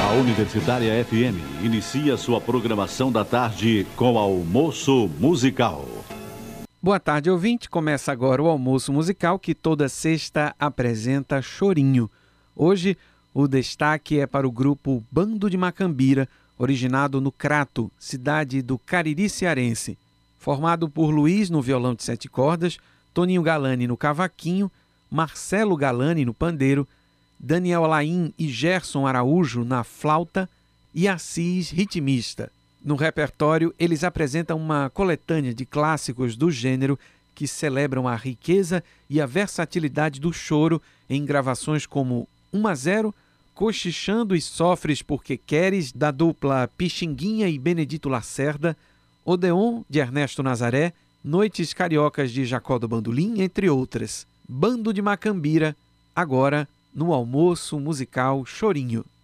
A Universitária FM inicia sua programação da tarde com Almoço Musical. Boa tarde, ouvinte. Começa agora o Almoço Musical, que toda sexta apresenta Chorinho. Hoje, o destaque é para o grupo Bando de Macambira, originado no Crato, cidade do Cariri cearense. Formado por Luiz no violão de 7 cordas, Toninho Galani no cavaquinho, Marcelo Galani no pandeiro, Daniel Alain e Gerson Araújo na flauta e Assis ritmista. No repertório, eles apresentam uma coletânea de clássicos do gênero que celebram a riqueza e a versatilidade do choro em gravações como 1-0, Cochichando e Sofres Porque Queres, da dupla Pixinguinha e Benedito Lacerda, Odeon, de Ernesto Nazaré, Noites Cariocas de Jacó do Bandolim, entre outras. Bando de Macambira, agora no Almoço Musical Chorinho.